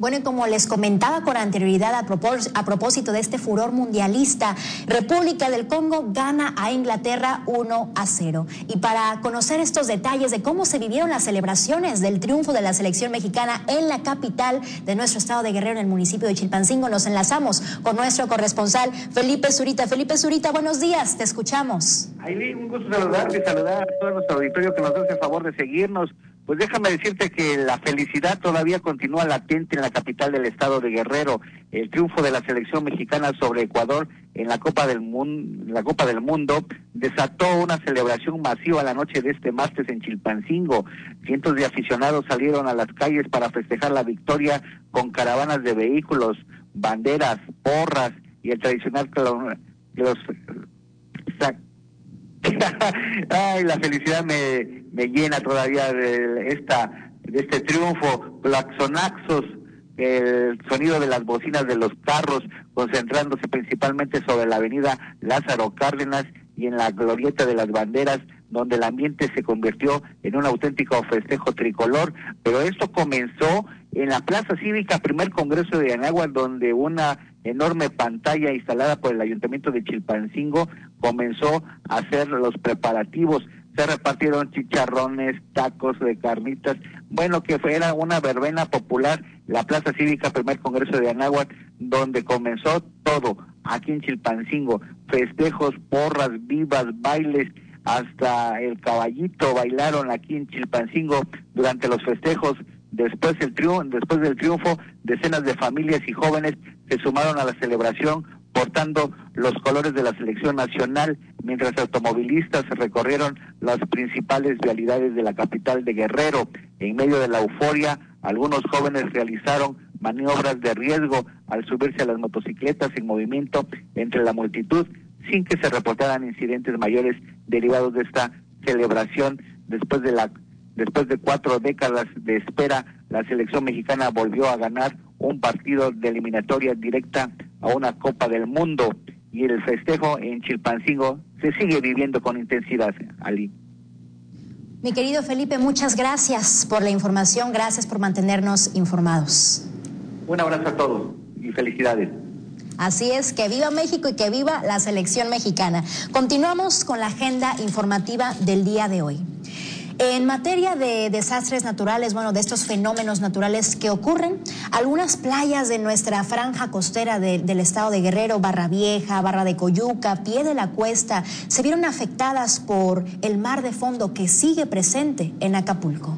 Bueno, y como les comentaba con anterioridad a propósito de este furor mundialista, República del Congo gana a Inglaterra 1-0. Y para conocer estos detalles de cómo se vivieron las celebraciones del triunfo de la selección mexicana en la capital de nuestro estado de Guerrero, en el municipio de Chilpancingo, nos enlazamos con nuestro corresponsal Felipe Zurita. Felipe Zurita, buenos días, te escuchamos. Ailín, un gusto saludar a todo nuestro auditorio que nos hace el favor de seguirnos. Pues déjame decirte que la felicidad todavía continúa latente en la capital del estado de Guerrero. El triunfo de la selección mexicana sobre Ecuador en la Copa del Mundo desató una celebración masiva la noche de este martes en Chilpancingo. Cientos de aficionados salieron a las calles para festejar la victoria con caravanas de vehículos, banderas, porras y el tradicional Ay, la felicidad me llena todavía de este triunfo. Claxonaxos, el sonido de las bocinas de los carros, concentrándose principalmente sobre la avenida Lázaro Cárdenas y en la glorieta de las banderas, donde el ambiente se convirtió en un auténtico festejo tricolor. Pero esto comenzó en la Plaza Cívica, primer Congreso de Anáhuac, donde una enorme pantalla instalada por el Ayuntamiento de Chilpancingo comenzó a hacer los preparativos. Se repartieron chicharrones, tacos de carnitas, bueno, que era una verbena popular, la Plaza Cívica, primer Congreso de Anáhuac, donde comenzó todo, aquí en Chilpancingo, festejos, porras, vivas, bailes, hasta el caballito bailaron aquí en Chilpancingo durante los festejos. Después del triunfo, decenas de familias y jóvenes se sumaron a la celebración portando los colores de la selección nacional, mientras automovilistas recorrieron las principales vialidades de la capital de Guerrero. En medio de la euforia, algunos jóvenes realizaron maniobras de riesgo al subirse a las motocicletas en movimiento entre la multitud, sin que se reportaran incidentes mayores derivados de esta celebración. Después de 4 décadas de espera, la selección mexicana volvió a ganar un partido de eliminatoria directa a una Copa del Mundo, y el festejo en Chilpancingo se sigue viviendo con intensidad, Ali. Mi querido Felipe, muchas gracias por la información, gracias por mantenernos informados. Un abrazo a todos y felicidades. Así es, que viva México y que viva la selección mexicana. Continuamos con la agenda informativa del día de hoy. En materia de desastres naturales, bueno, de estos fenómenos naturales que ocurren, algunas playas de nuestra franja costera del estado de Guerrero, Barra Vieja, Barra de Coyuca, Pie de la Cuesta, se vieron afectadas por el mar de fondo que sigue presente en Acapulco.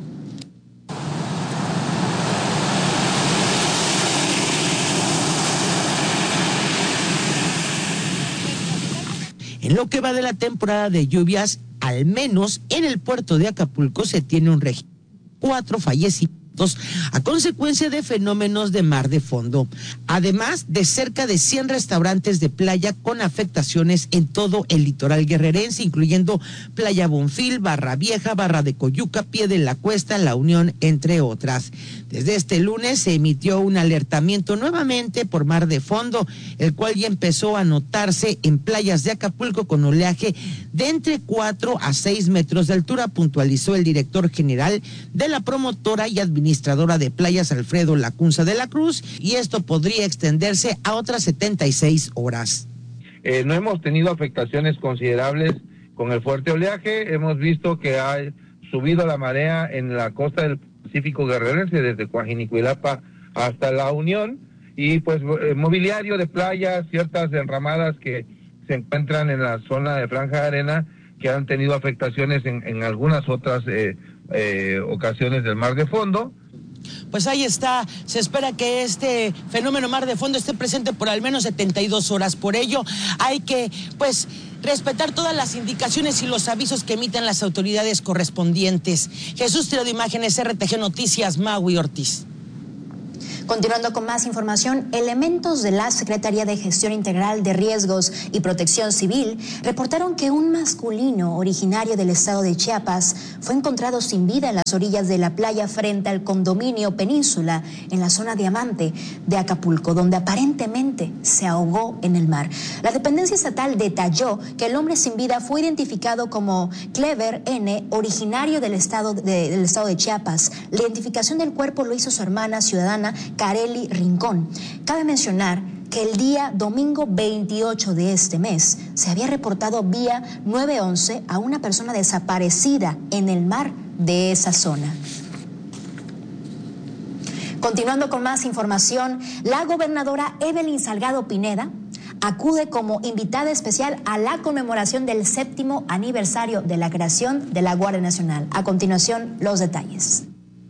En lo que va de la temporada de lluvias, al menos en el puerto de Acapulco se tiene un registro de 4 fallecimientos a consecuencia de fenómenos de mar de fondo, además de cerca de 100 restaurantes de playa con afectaciones en todo el litoral guerrerense, incluyendo Playa Bonfil, Barra Vieja, Barra de Coyuca, Pie de la Cuesta, La Unión, entre otras. Desde este lunes se emitió un alertamiento nuevamente por mar de fondo, el cual ya empezó a notarse en playas de Acapulco con oleaje de entre 4 a 6 metros de altura, puntualizó el director general de la promotora y administradora de playas, Alfredo Lacunza de la Cruz, y esto podría extenderse a otras 76 horas. No hemos tenido afectaciones considerables con el fuerte oleaje. Hemos visto que ha subido la marea en la costa del Pacífico guerrerense, desde Coajinicuilapa hasta La Unión, y pues mobiliario de playa, ciertas enramadas que se encuentran en la zona de Franja de Arena, que han tenido afectaciones en algunas otras ocasiones del mar de fondo. Pues ahí está, se espera que este fenómeno mar de fondo esté presente por al menos 72 horas. Por ello, hay que, pues, respetar todas las indicaciones y los avisos que emiten las autoridades correspondientes. Jesús Tiro de Imágenes, RTG Noticias, Maui Ortiz. Continuando con más información, elementos de la Secretaría de Gestión Integral de Riesgos y Protección Civil reportaron que un masculino originario del estado de Chiapas fue encontrado sin vida en las orillas de la playa frente al condominio Península, en la zona Diamante de Acapulco, donde aparentemente se ahogó en el mar. La dependencia estatal detalló que el hombre sin vida fue identificado como Clever N., originario del estado de Chiapas. La identificación del cuerpo lo hizo su hermana ciudadana, Carely Rincón. Cabe mencionar que el día domingo 28 de este mes se había reportado vía 911 a una persona desaparecida en el mar de esa zona. Continuando con más información, la gobernadora Evelyn Salgado Pineda acude como invitada especial a la conmemoración del 7º aniversario de la creación de la Guardia Nacional. A continuación, los detalles.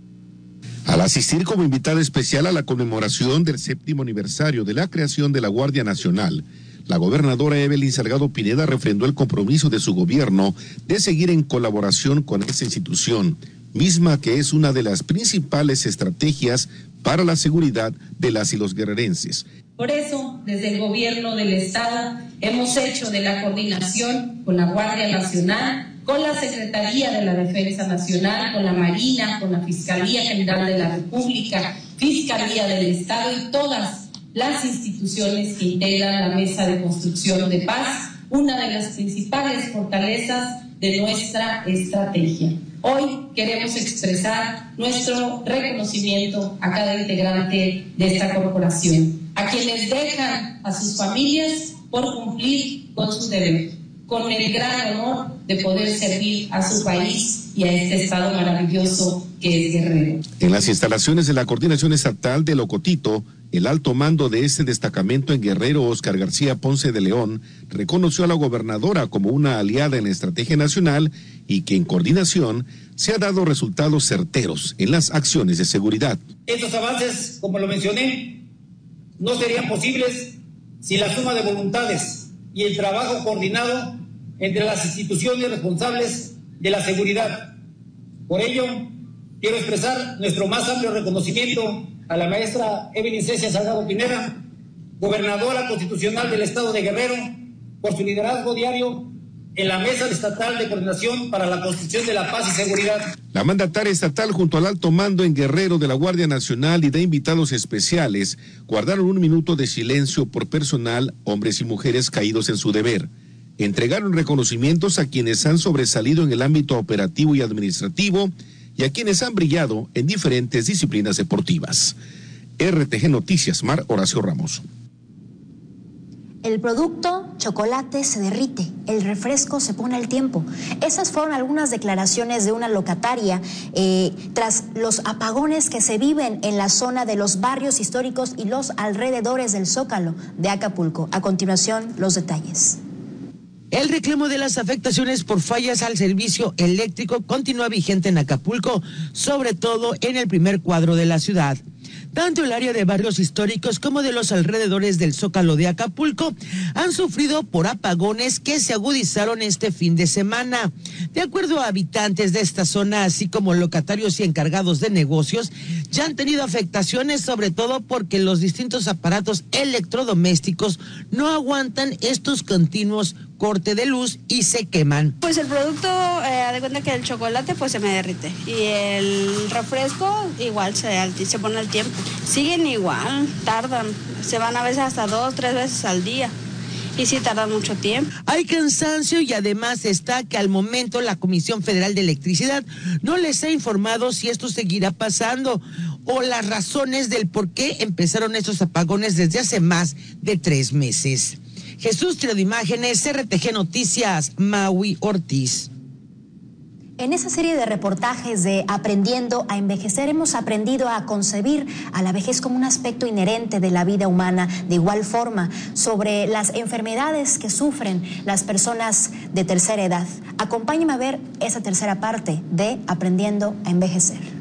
Al asistir como invitada especial a la conmemoración del 7º aniversario de la creación de la Guardia Nacional, la gobernadora Evelyn Salgado Pineda refrendó el compromiso de su gobierno de seguir en colaboración con esta institución, misma que es una de las principales estrategias para la seguridad de las y los guerrerenses. Por eso, desde el gobierno del Estado, hemos hecho de la coordinación con la Guardia Nacional, con la Secretaría de la Defensa Nacional, con la Marina, con la Fiscalía General de la República, Fiscalía del Estado y todas las instituciones que integran la Mesa de Construcción de Paz, una de las principales fortalezas de nuestra estrategia. Hoy queremos expresar nuestro reconocimiento a cada integrante de esta corporación, a quienes dejan a sus familias por cumplir con su deber, con el gran honor de poder servir a su país y a este estado maravilloso que es Guerrero. En las instalaciones de la Coordinación Estatal de Locotito, el alto mando de este destacamento en Guerrero, Óscar García Ponce de León, reconoció a la gobernadora como una aliada en la estrategia nacional y que en coordinación se ha dado resultados certeros en las acciones de seguridad. Estos avances, como lo mencioné, no serían posibles sin la suma de voluntades y el trabajo coordinado entre las instituciones responsables de la seguridad. Por ello, quiero expresar nuestro más amplio reconocimiento a la maestra Evelyn Cecia Salgado Pineda, gobernadora constitucional del estado de Guerrero, por su liderazgo diario en la Mesa Estatal de Coordinación para la Construcción de la Paz y Seguridad. La mandataria estatal junto al alto mando en Guerrero de la Guardia Nacional y de invitados especiales guardaron un minuto de silencio por personal, hombres y mujeres caídos en su deber. Entregaron reconocimientos a quienes han sobresalido en el ámbito operativo y administrativo y a quienes han brillado en diferentes disciplinas deportivas. RTG Noticias, Mar Horacio Ramos. El producto chocolate se derrite, el refresco se pone al tiempo. Esas fueron algunas declaraciones de una locataria tras los apagones que se viven en la zona de los barrios históricos y los alrededores del Zócalo de Acapulco. A continuación, los detalles. El reclamo de las afectaciones por fallas al servicio eléctrico continúa vigente en Acapulco, sobre todo en el primer cuadro de la ciudad. Tanto el área de barrios históricos como de los alrededores del Zócalo de Acapulco han sufrido por apagones que se agudizaron este fin de semana. De acuerdo a habitantes de esta zona, así como locatarios y encargados de negocios, ya han tenido afectaciones, sobre todo porque los distintos aparatos electrodomésticos no aguantan estos continuos corte de luz y se queman. Pues el producto, de cuenta que el chocolate pues se me derrite y el refresco igual se pone al tiempo. Siguen igual, tardan, se van a veces hasta 2, 3 veces al día. Y sí tarda mucho tiempo. Hay cansancio y además está que al momento la Comisión Federal de Electricidad no les ha informado si esto seguirá pasando o las razones del por qué empezaron estos apagones desde hace más de 3 meses. Jesús Tiro de Imágenes, RTG Noticias, Maui Ortiz. En esa serie de reportajes de Aprendiendo a Envejecer hemos aprendido a concebir a la vejez como un aspecto inherente de la vida humana, de igual forma sobre las enfermedades que sufren las personas de tercera edad. Acompáñenme a ver esa tercera parte de Aprendiendo a Envejecer.